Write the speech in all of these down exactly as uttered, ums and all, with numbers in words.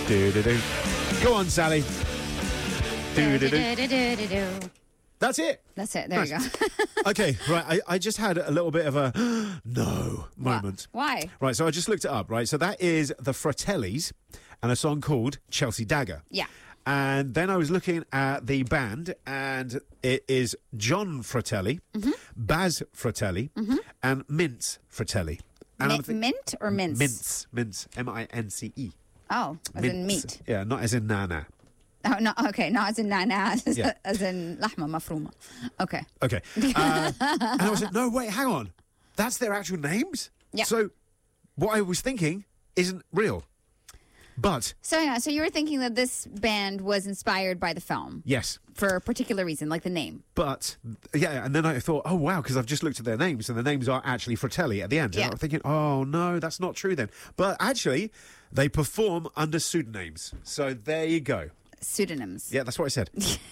Do-do-do. Go on, Sally. Do-do-do. That's it. That's it. There Nice. you go. Okay, right. I, I just had a little bit of a no moment. Why? Right, so I just looked it up, right? So that is the Fratellis and a song called Chelsea Dagger. Yeah. And then I was looking at the band, and it is John Fratelli, Mm-hmm. Baz Fratelli, and Mince Fratelli. And Mi- I'm think- mint or mince? Mince. Mince. M I N C E. Oh, as in Mince. meat. Yeah, not as in nana. Oh, no, okay, not as in nana, as, Yeah. as in lahma mafruma. Okay. Okay. Uh, and I was like, no, wait, hang on. That's their actual names? Yeah. So what I was thinking isn't real. But, So, yeah, so you were thinking that this band was inspired by the film yes. for a particular reason, like the name. But, yeah, and then I thought, oh, wow, because I've just looked at their names, and the names are actually Fratelli at the end. Yeah. And I'm thinking, oh, no, that's not true then. But actually, they perform under pseudonyms. So there you go. Pseudonyms. Yeah, that's what I said.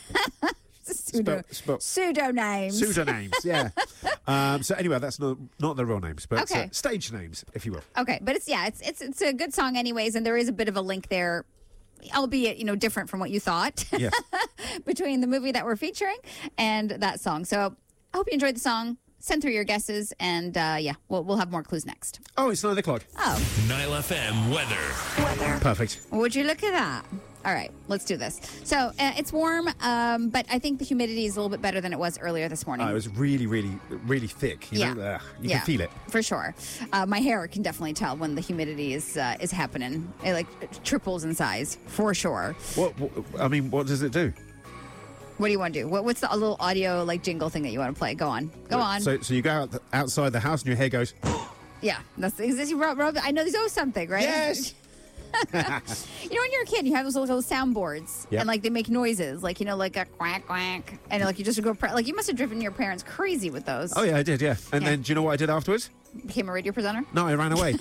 Pseudo, Spell- spell- pseudonames. Pseudonyms, yeah. um, so anyway, that's not not their real names, but Okay. uh, stage names, if you will. Okay, but it's yeah, it's it's it's a good song anyways, and there is a bit of a link there, albeit you know different from what you thought, Yes. between the movie that we're featuring and that song. So I hope you enjoyed the song. Send through your guesses, and uh, yeah, we'll we'll have more clues next. Oh, it's nine o'clock. Oh, Nile F M weather. Perfect. would you look at that? All right, let's do this. So uh, it's warm, um, but I think the humidity is a little bit better than it was earlier this morning. Oh, it was really, really, really thick. You Yeah. know, Ugh, you yeah, can feel it. for sure. Uh, my hair can definitely tell when the humidity is uh, is happening. It like triples in size for sure. What, what? I mean, what does it do? What do you want to do? What, what's the a little audio like jingle thing that you want to play? Go on, go on. So, so you go out the, outside the house and your hair goes. yeah, that's is this you Rob, Rob, I know there's always something, right? Yes. You know, when you're a kid, you have those little soundboards, Yep. and like they make noises, like you know, like a quack quack, and like you just go pre- like you must have driven your parents crazy with those. Oh yeah, I did. Yeah. And Yeah. then, do you know what I did afterwards? Became a radio presenter. No, I ran away.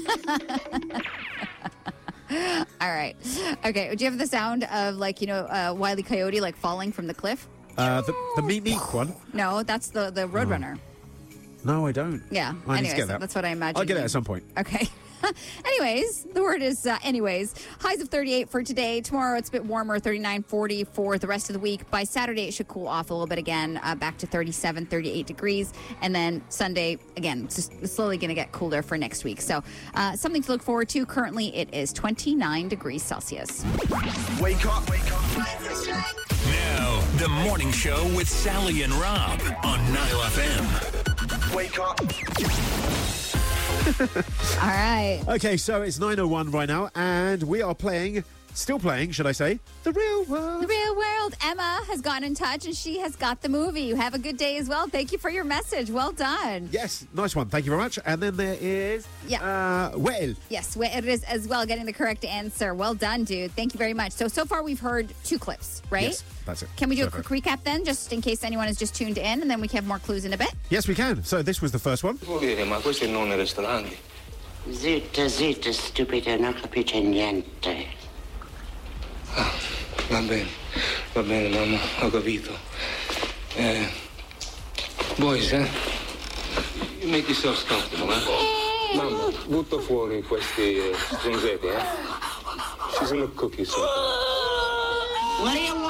All right, okay. Do you have the sound of like you know uh, Wile E. Coyote like falling from the cliff? uh, the the meat meat one. No, that's the the Roadrunner. No, I don't. Yeah. I need Anyways, to get that. that's what I imagine. I'll get it you- at some point. Okay. Anyways, the word is uh, anyways. Highs of thirty-eight for today. Tomorrow it's a bit warmer, thirty-nine, forty for the rest of the week. By Saturday it should cool off a little bit again, uh, back to thirty-seven, thirty-eight degrees. And then Sunday, again, it's just slowly going to get cooler for next week. So uh, something to look forward to. Currently it is twenty-nine degrees Celsius. Wake up, wake up. Now, the morning show with Sally and Rob on Nile F M. Wake up. All right. Okay, so it's nine oh one right now, and we are playing, still playing, should I say, The Real World. The real world. Emma has gotten in touch and she has got the movie. You have a good day as well. Thank you for your message. Well done. Yes, nice one. Thank you very much. And then there is Yeah. uh, Well. Yes, well, it is as well getting the correct answer. Well done, dude. Thank you very much. So, so far we've heard two clips, right? Yes, that's it. Can we do So a far. quick recap then, just in case anyone has just tuned in, and then we can have more clues in a bit? Yes, we can. So this was the first one. Vuol dire, ma questo è il nome ristorante. Zitta, zitta, stupida, non capisce niente. Va bene, va bene, mamma, ho capito. Eh, boys, eh? You make yourselves comfortable, eh? Mamma, butta fuori questi eh, stringhetti, eh? She's gonna cook you something. What do you